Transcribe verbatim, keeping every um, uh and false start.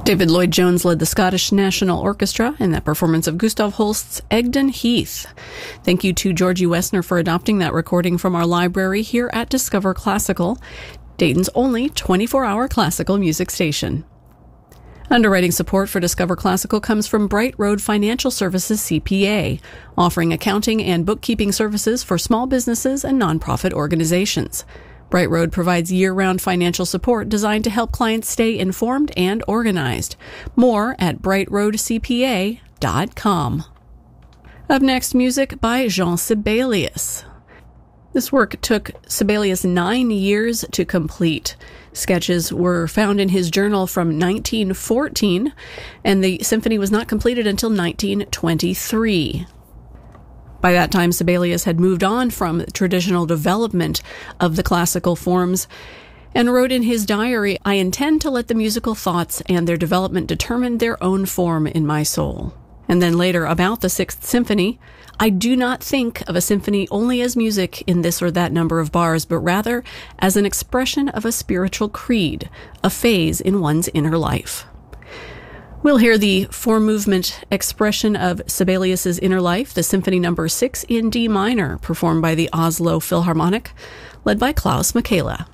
David Lloyd-Jones led the Scottish National Orchestra in that performance of Gustav Holst's Egdon Heath. Thank you to Georgie Wessner for adopting that recording from our library here at Discover Classical, Dayton's only twenty-four hour classical music station. Underwriting support for Discover Classical comes from Bright Road Financial Services C P A, offering accounting and bookkeeping services for small businesses and nonprofit organizations. Bright Road provides year-round financial support designed to help clients stay informed and organized. More at bright road c p a dot com. Up next, music by Jean Sibelius. This work took Sibelius nine years to complete. Sketches were found in his journal from nineteen fourteen, and the symphony was not completed until nineteen twenty-three. By that time, Sibelius had moved on from the traditional development of the classical forms and wrote in his diary, "I intend to let the musical thoughts and their development determine their own form in my soul." And then later, about the Sixth Symphony, "I do not think of a symphony only as music in this or that number of bars, but rather as an expression of a spiritual creed, a phase in one's inner life." We'll hear the four-movement expression of Sibelius's inner life, the Symphony Number Six in D minor, performed by the Oslo Philharmonic, led by Klaus Michaela.